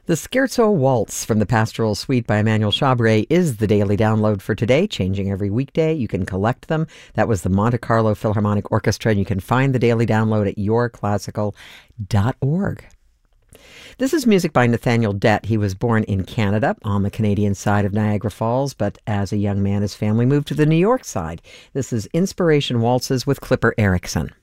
The Scherzo Waltz from the Pastoral Suite by Emmanuel Chabre is the daily download for today, changing every weekday. You can collect them. That was the Monte Carlo Philharmonic Orchestra, and you can find the daily download at yourclassical.org. This is music by Nathaniel Dett. He was born in Canada on the Canadian side of Niagara Falls, but as a young man, his family moved to the New York side. This is Inspiration Waltzes with Clipper Erickson.